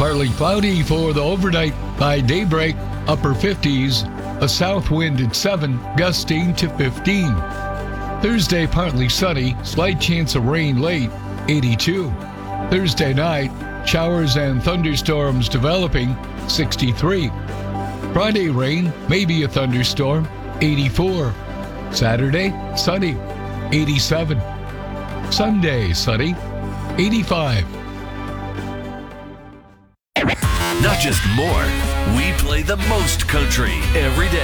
Partly cloudy for the overnight. By daybreak, upper 50s. A south wind at 7, gusting to 15. Thursday, partly sunny. Slight chance of rain late, 82. Thursday night, showers and thunderstorms developing, 63. Friday, rain, maybe a thunderstorm, 84. Saturday, sunny, 87. Sunday, sunny, 85. Not just more, we play the most country every day.